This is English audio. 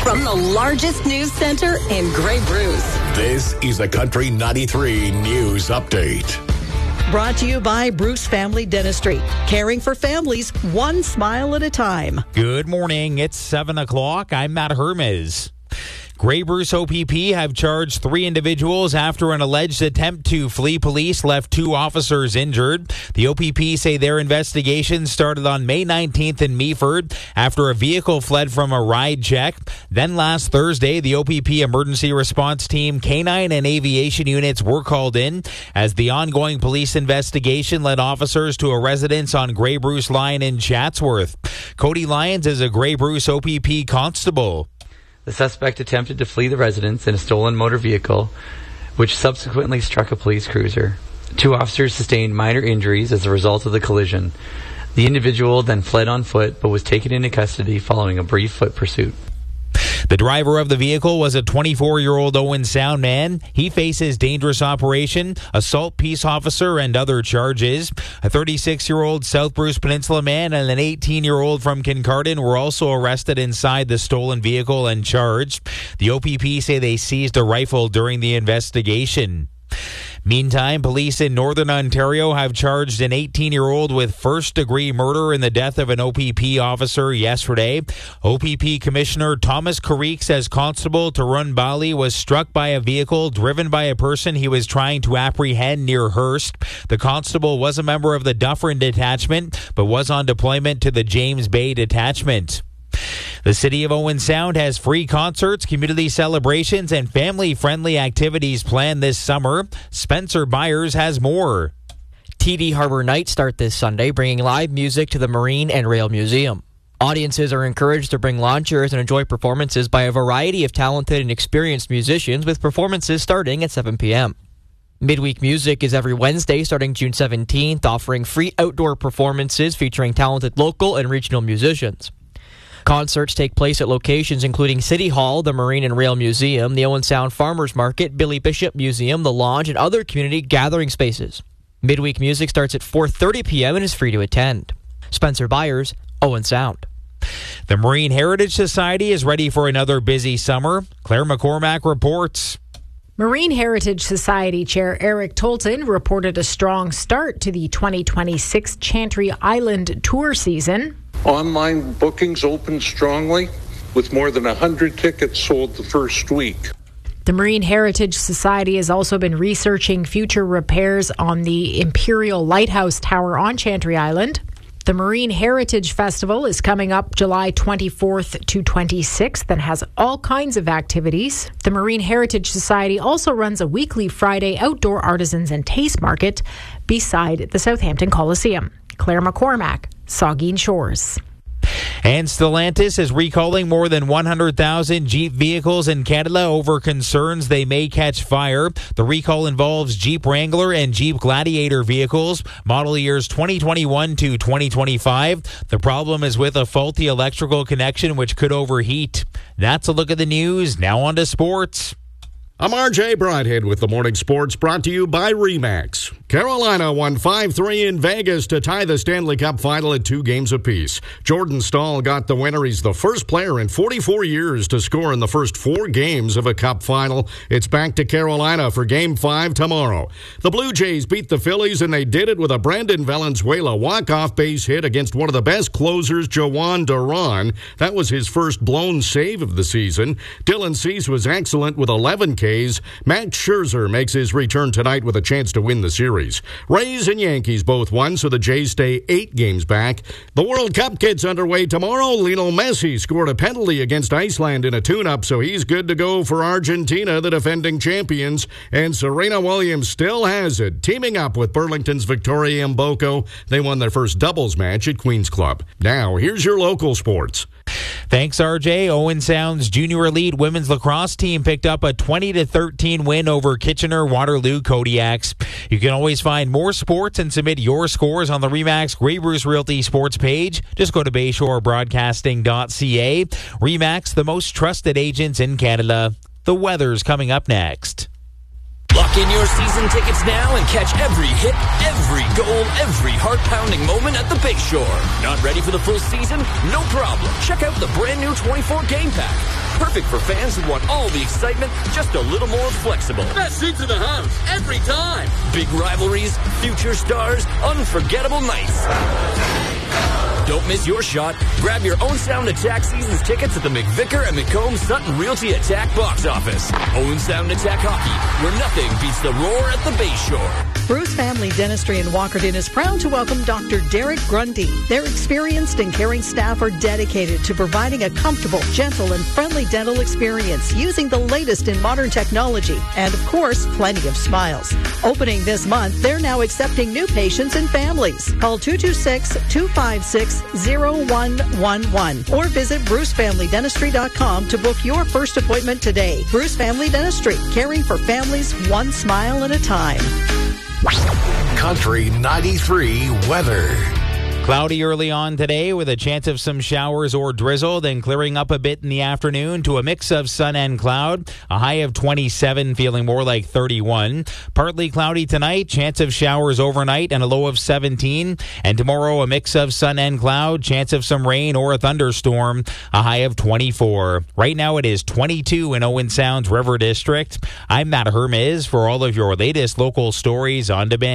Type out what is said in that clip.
from the largest news center in Grey Bruce. This is a Country 93 News Update. Brought to you by Bruce Family Dentistry. Caring for families one smile at a time. Good morning. It's 7 o'clock. I'm Matt Hermes. Grey Bruce OPP have charged 3 individuals after an alleged attempt to flee police left 2 officers injured. The OPP say their investigation started on May 19th in Meaford after a vehicle fled from a ride check. Then last Thursday, the OPP emergency response team, canine and aviation units were called in as the ongoing police investigation led officers to a residence on Grey Bruce Line in Chatsworth. Cody Lyons is a Grey Bruce OPP constable. The suspect attempted to flee the residence in a stolen motor vehicle, which subsequently struck a police cruiser. 2 officers sustained minor injuries as a result of the collision. The individual then fled on foot, but was taken into custody following a brief foot pursuit. The driver of the vehicle was a 24-year-old Owen Sound man. He faces dangerous operation, assault peace officer, and other charges. A 36-year-old South Bruce Peninsula man and an 18-year-old from Kincardine were also arrested inside the stolen vehicle and charged. The OPP say they seized a rifle during the investigation. Meantime, police in Northern Ontario have charged an 18-year-old with first-degree murder in the death of an OPP officer yesterday. OPP Commissioner Thomas Carrique says Constable Tarun Bali was struck by a vehicle driven by a person he was trying to apprehend near Hearst. The constable was a member of the Dufferin Detachment, but was on deployment to the James Bay Detachment. The City of Owen Sound has free concerts, community celebrations, and family-friendly activities planned this summer. Spencer Byers has more. TD Harbor Nights start this Sunday, bringing live music to the Marine and Rail Museum. Audiences are encouraged to bring lawn chairs and enjoy performances by a variety of talented and experienced musicians, with performances starting at 7 p.m. Midweek Music is every Wednesday starting June 17th, offering free outdoor performances featuring talented local and regional musicians. Concerts take place at locations including City Hall, the Marine and Rail Museum, the Owen Sound Farmers Market, Billy Bishop Museum, the Lodge, and other community gathering spaces. Midweek Music starts at 4:30 p.m. and is free to attend. Spencer Byers, Owen Sound. The Marine Heritage Society is ready for another busy summer. Claire McCormack reports. Marine Heritage Society Chair Eric Tolton reported a strong start to the 2026 Chantry Island tour season. Online bookings opened strongly, with more than 100 tickets sold the first week. The Marine Heritage Society has also been researching future repairs on the Imperial Lighthouse Tower on Chantry Island. The Marine Heritage Festival is coming up July 24th to 26th and has all kinds of activities. The Marine Heritage Society also runs a weekly Friday outdoor artisans and taste market beside the Southampton Coliseum. Claire McCormack, Saugeen Shores. And Stellantis is recalling more than 100,000 Jeep vehicles in Canada over concerns they may catch fire. The recall involves Jeep Wrangler and Jeep Gladiator vehicles, model years 2021 to 2025. The problem is with a faulty electrical connection which could overheat. That's a look at the news. Now on to sports. I'm RJ Broadhead with the Morning Sports, brought to you by RE/MAX. Carolina won 5-3 in Vegas to tie the Stanley Cup final at 2 games apiece. Jordan Staal got the winner. He's the first player in 44 years to score in the first 4 games of a Cup final. It's back to Carolina for Game 5 tomorrow. The Blue Jays beat the Phillies, and they did it with a Brandon Valenzuela walk-off base hit against one of the best closers, Jhoan Duran. That was his first blown save of the season. Dylan Cease was excellent with 11 Ks. Max Scherzer makes his return tonight with a chance to win the series. Rays and Yankees both won, so the Jays stay 8 games back. The World Cup gets underway tomorrow. Lionel Messi scored a penalty against Iceland in a tune-up, so he's good to go for Argentina, the defending champions. And Serena Williams still has it, teaming up with Burlington's Victoria Mboko. They won their first doubles match at Queen's Club. Now, here's your local sports. Thanks, RJ. Owen Sound's Junior Elite Women's Lacrosse team picked up a 20-13 win over Kitchener-Waterloo Kodiaks. You can always find more sports and submit your scores on the RE/MAX Grey Bruce Realty sports page. Just go to bayshorebroadcasting.ca. RE/MAX, the most trusted agents in Canada. The weather's coming up next. Lock in your season tickets now and catch every hit, every goal, every heart-pounding moment at the Bayshore. Not ready for the full season? No problem. Check out the brand new 24 Game Pack. Perfect for fans who want all the excitement, just a little more flexible. Best seats in the house, every time. Big rivalries, future stars, unforgettable nights. Don't miss your shot. Grab your Owen Sound Attack Seasons tickets at the McVicker and McComb Sutton Realty Attack box office. Owen Sound Attack Hockey, where nothing beats the roar at the Bayshore. Bruce Family Dentistry in Walkerton is proud to welcome Dr. Derek Grundy. Their experienced and caring staff are dedicated to providing a comfortable, gentle, and friendly dental experience using the latest in modern technology and, of course, plenty of smiles. Opening this month, they're now accepting new patients and families. Call 226-256-0111 or visit BruceFamilyDentistry.com to book your first appointment today. Bruce Family Dentistry, caring for families one smile at a time. Country 93 weather. Cloudy early on today with a chance of some showers or drizzle, then clearing up a bit in the afternoon to a mix of sun and cloud. A high of 27, feeling more like 31. Partly cloudy tonight, chance of showers overnight and a low of 17. And tomorrow a mix of sun and cloud, chance of some rain or a thunderstorm, a high of 24. Right now it is 22 in Owen Sound's River District. I'm Matt Hermes for all of your latest local stories on demand.